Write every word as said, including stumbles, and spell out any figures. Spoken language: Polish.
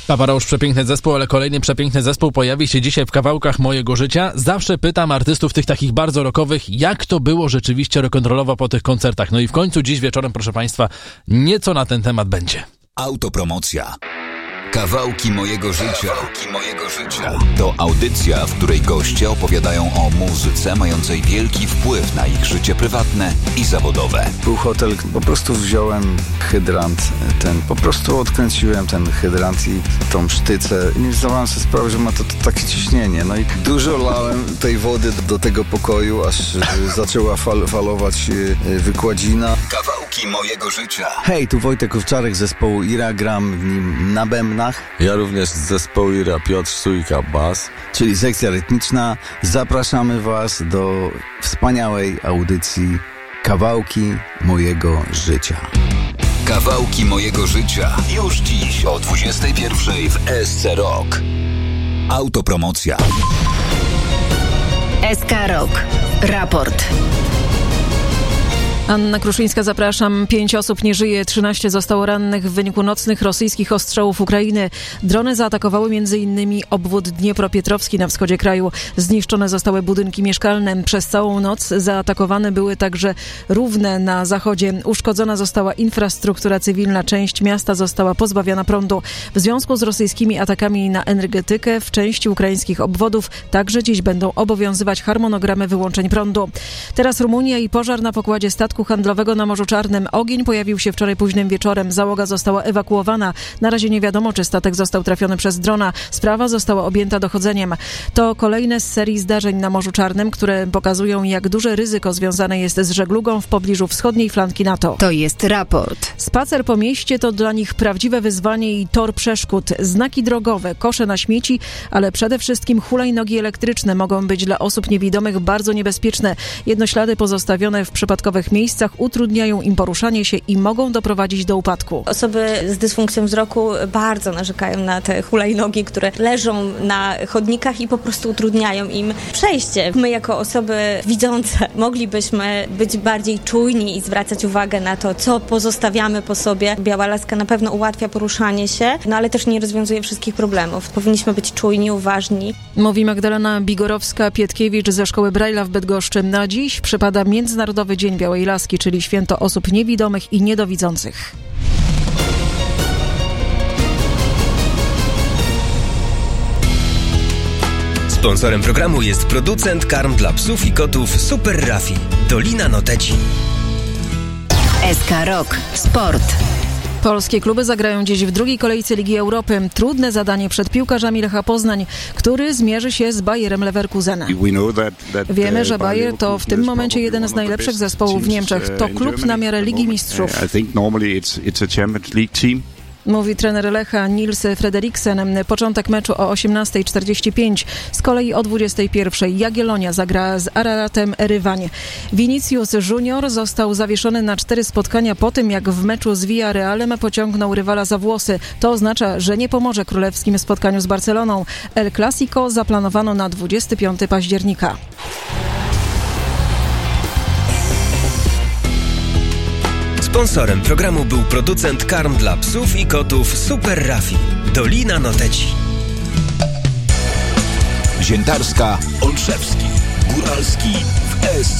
Papa Roach, przepiękny zespół, ale kolejny przepiękny zespół pojawi się dzisiaj w kawałkach mojego życia. Zawsze pytam artystów tych takich bardzo rockowych, jak to było rzeczywiście rock'n'rollowo po tych koncertach. No i w końcu dziś wieczorem, proszę Państwa, nieco na ten temat będzie. Autopromocja. Kawałki mojego życia. Kawałki mojego życia. To audycja, w której goście opowiadają o muzyce mającej wielki wpływ na ich życie prywatne i zawodowe. Był hotel, po prostu wziąłem hydrant, ten, po prostu odkręciłem ten hydrant i tą sztycę. Nie zdawałem sobie sprawy, że ma to, to takie ciśnienie. No i dużo lałem tej wody do, do tego pokoju, aż zaczęła fal, falować wykładzina. Kawałki mojego życia. Hej, tu Wojtek Owczarek z zespołu Ira, gram w nim na bębnach. Ja również z zespołu Ira, Piotr Sujka, bas. Czyli sekcja rytmiczna. Zapraszamy Was do wspaniałej audycji Kawałki mojego życia. Kawałki mojego życia. Już dziś o dwudziestej pierwszej w S C Rock. Autopromocja. S K Rock. Raport. Anna Kruszyńska, zapraszam. Pięć osób nie żyje, trzynaście zostało rannych w wyniku nocnych rosyjskich ostrzałów Ukrainy. Drony zaatakowały m.in. obwód Dniepropietrowski na wschodzie kraju. Zniszczone zostały budynki mieszkalne. Przez całą noc zaatakowane były także Równe na zachodzie. Uszkodzona została infrastruktura cywilna. Część miasta została pozbawiona prądu. W związku z rosyjskimi atakami na energetykę w części ukraińskich obwodów także dziś będą obowiązywać harmonogramy wyłączeń prądu. Teraz Rumunia i pożar na pokładzie statku handlowego na Morzu Czarnym. Ogień pojawił się wczoraj późnym wieczorem. Załoga została ewakuowana. Na razie nie wiadomo, czy statek został trafiony przez drona. Sprawa została objęta dochodzeniem. To kolejne z serii zdarzeń na Morzu Czarnym, które pokazują, jak duże ryzyko związane jest z żeglugą w pobliżu wschodniej flanki NATO. To jest raport. Spacer po mieście to dla nich prawdziwe wyzwanie i tor przeszkód. Znaki drogowe, kosze na śmieci, ale przede wszystkim hulajnogi elektryczne mogą być dla osób niewidomych bardzo niebezpieczne. Jednoślady pozostawione w przypadkowych miejscach utrudniają im poruszanie się i mogą doprowadzić do upadku. Osoby z dysfunkcją wzroku bardzo narzekają na te hulajnogi, które leżą na chodnikach i po prostu utrudniają im przejście. My jako osoby widzące moglibyśmy być bardziej czujni i zwracać uwagę na to, co pozostawiamy po sobie. Biała laska na pewno ułatwia poruszanie się, no ale też nie rozwiązuje wszystkich problemów. Powinniśmy być czujni, uważni. Mówi Magdalena Bigorowska-Pietkiewicz ze Szkoły Braille'a w Bydgoszczy. Na dziś przypada Międzynarodowy Dzień Białej Laski, czyli święto osób niewidomych i niedowidzących. Sponsorem programu jest producent karm dla psów i kotów Super Raffi. Dolina Noteci. S K Rock. Sport. Polskie kluby zagrają dziś w drugiej kolejce Ligi Europy. Trudne zadanie przed piłkarzami Lecha Poznań, który zmierzy się z Bayerem Leverkusen. Wiemy, że Bayer to w tym momencie jeden z najlepszych zespołów w Niemczech. To klub na miarę Ligi Mistrzów. Mówi trener Lecha Nils Frederiksen. Początek meczu o osiemnastej czterdzieści pięć. Z kolei o dwudziestej pierwszej Jagiellonia zagra z Araratem Erywań. Vinicius Junior został zawieszony na cztery spotkania po tym, jak w meczu z Villarrealem pociągnął rywala za włosy. To oznacza, że nie pomoże królewskim spotkaniu z Barceloną. El Clasico zaplanowano na dwudziestego piątego października. Sponsorem programu był producent karm dla psów i kotów Super Raffi. Dolina Noteci. Ziętarska, Olszewski, Góralski w S C